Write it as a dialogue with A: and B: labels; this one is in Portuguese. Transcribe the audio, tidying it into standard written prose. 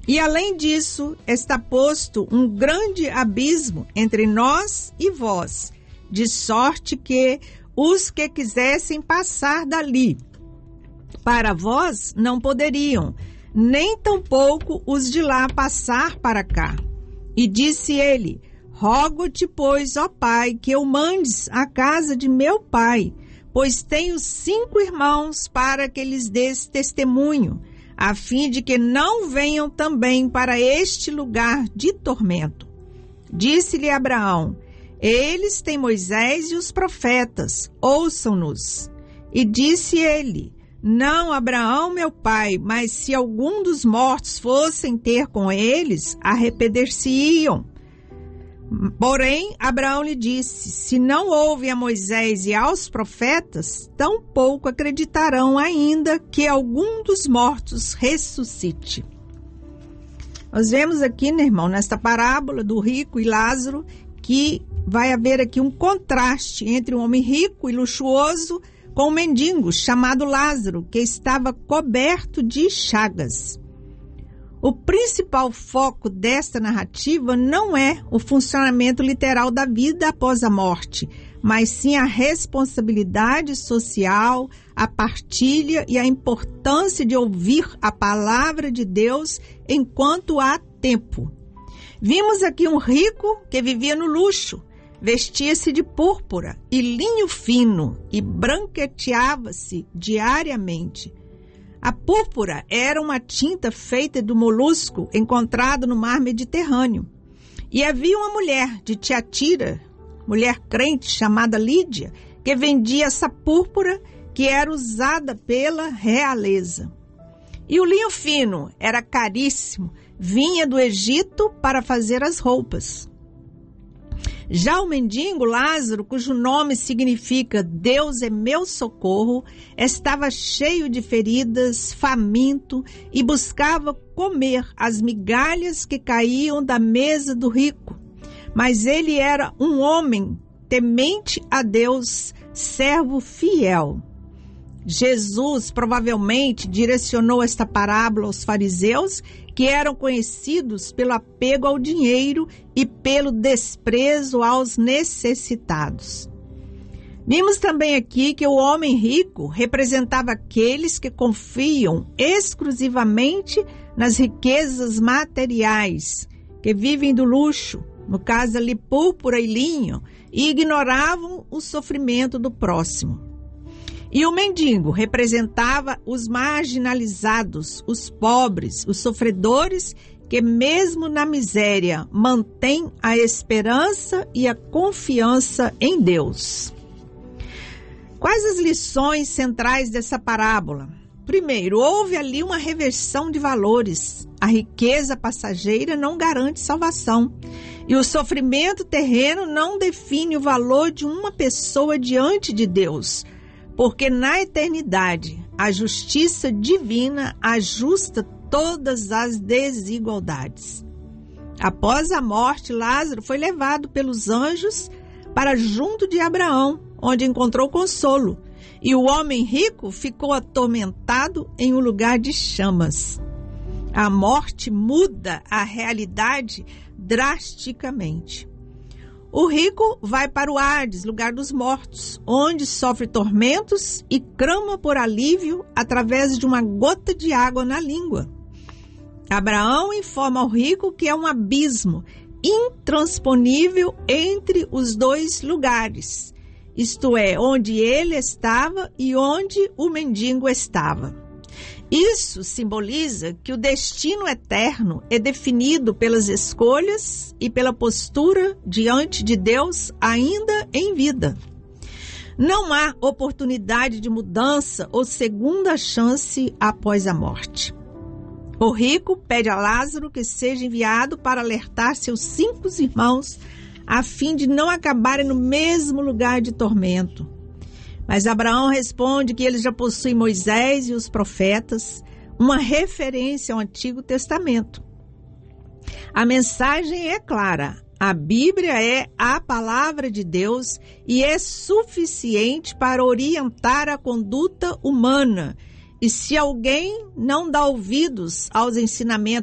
A: E além disso, está posto um grande abismo entre nós e vós, de sorte que os que quisessem passar dali para vós não poderiam, nem tampouco os de lá passar para cá. E disse ele: rogo-te, pois, ó Pai, que eu mandes à casa de meu pai, pois tenho 5 irmãos, para que lhes dês testemunho, a fim de que não venham também para este lugar de tormento. Disse-lhe Abraão: eles têm Moisés e os profetas, ouçam-nos. E disse ele: não, Abraão, meu pai, mas se algum dos mortos fossem ter com eles, arrepender-se-iam. Porém, Abraão lhe disse: se não houve a Moisés e aos profetas, tampouco acreditarão ainda que algum dos mortos ressuscite. Nós vemos aqui, né, irmão, nesta parábola do rico e Lázaro, que vai haver aqui um contraste entre um homem rico e luxuoso com um mendigo chamado Lázaro, que estava coberto de chagas. O principal foco desta narrativa não é o funcionamento literal da vida após a morte, mas sim a responsabilidade social, a partilha e a importância de ouvir a palavra de Deus enquanto há tempo. Vimos aqui um rico que vivia no luxo, vestia-se de púrpura e linho fino e branqueteava-se diariamente. A púrpura era uma tinta feita do molusco encontrado no mar Mediterrâneo. E havia uma mulher de Tiatira, mulher crente chamada Lídia, que vendia essa púrpura que era usada pela realeza. E o linho fino era caríssimo, vinha do Egito para fazer as roupas. Já o mendigo Lázaro, cujo nome significa Deus é meu socorro, estava cheio de feridas, faminto e buscava comer as migalhas que caíam da mesa do rico. Mas ele era um homem temente a Deus, servo fiel. Jesus provavelmente direcionou esta parábola aos fariseus, que eram conhecidos pelo apego ao dinheiro e pelo desprezo aos necessitados. Vimos também aqui que o homem rico representava aqueles que confiam exclusivamente nas riquezas materiais, que vivem do luxo, no caso ali púrpura e linho, e ignoravam o sofrimento do próximo. E o mendigo representava os marginalizados, os pobres, os sofredores, que mesmo na miséria mantêm a esperança e a confiança em Deus. Quais as lições centrais dessa parábola? Primeiro, houve ali uma reversão de valores. A riqueza passageira não garante salvação. E o sofrimento terreno não define o valor de uma pessoa diante de Deus. Porque na eternidade, a justiça divina ajusta todas as desigualdades. Após a morte, Lázaro foi levado pelos anjos para junto de Abraão, onde encontrou consolo. E o homem rico ficou atormentado em um lugar de chamas. A morte muda a realidade drasticamente. O rico vai para o Hades, lugar dos mortos, onde sofre tormentos e clama por alívio através de uma gota de água na língua. Abraão informa ao rico que é um abismo intransponível entre os dois lugares, isto é, onde ele estava e onde o mendigo estava. Isso simboliza que o destino eterno é definido pelas escolhas e pela postura diante de Deus ainda em vida. Não há oportunidade de mudança ou segunda chance após a morte. O rico pede a Lázaro que seja enviado para alertar seus 5 irmãos a fim de não acabarem no mesmo lugar de tormento. Mas Abraão responde que ele já possui Moisés e os profetas, uma referência ao Antigo Testamento. A mensagem é clara. A Bíblia é a palavra de Deus e é suficiente para orientar a conduta humana. E se alguém não dá ouvidos aos ensinamentos